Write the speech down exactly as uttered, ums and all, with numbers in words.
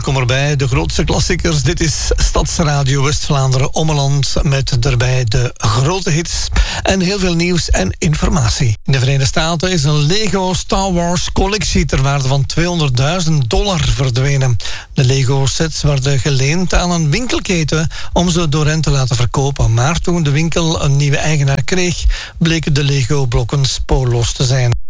welkom erbij. De grootste klassiekers. Dit is Stadsradio West-Vlaanderen Ommeland met daarbij de grote hits en heel veel nieuws en informatie. In de Verenigde Staten is een Lego Star Wars collectie ter waarde van tweehonderdduizend dollar verdwenen. De Lego sets werden geleend aan een winkelketen om ze door hen te laten verkopen. Maar toen de winkel een nieuwe eigenaar kreeg, bleken de Lego blokken spoorloos te zijn.